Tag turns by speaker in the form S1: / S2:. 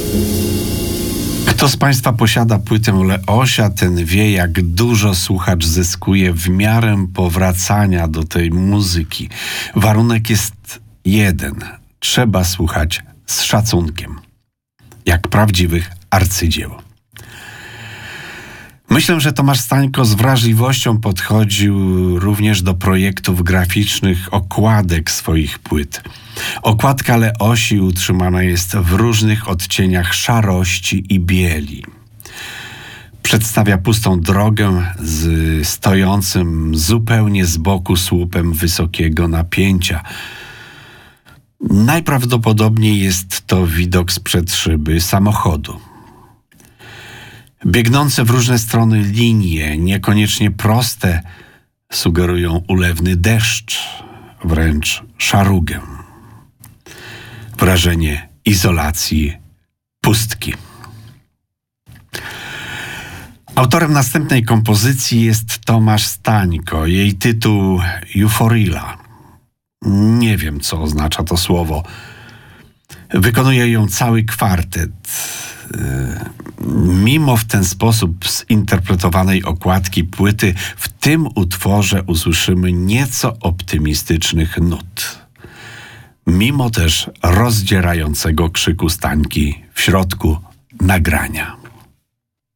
S1: Kto z Państwa posiada płytę Leosia, ten wie, jak dużo słuchacz zyskuje w miarę powracania do tej muzyki. Warunek jest jeden. Trzeba słuchać z szacunkiem. Jak prawdziwych arcydzieł. Myślę, że Tomasz Stańko z wrażliwością podchodził również do projektów graficznych okładek swoich płyt. Okładka Leosi utrzymana jest w różnych odcieniach szarości i bieli. Przedstawia pustą drogę z stojącym zupełnie z boku słupem wysokiego napięcia. Najprawdopodobniej jest to widok sprzed szyby samochodu. Biegnące w różne strony linie, niekoniecznie proste, sugerują ulewny deszcz, wręcz szarugę. Wrażenie izolacji, pustki. Autorem następnej kompozycji jest Tomasz Stańko. Jej tytuł Euphorilla. Nie wiem, co oznacza to słowo. Wykonuje ją cały kwartet. Mimo w ten sposób zinterpretowanej okładki płyty, w tym utworze usłyszymy nieco optymistycznych nut. Mimo też rozdzierającego krzyku Stańki w środku nagrania.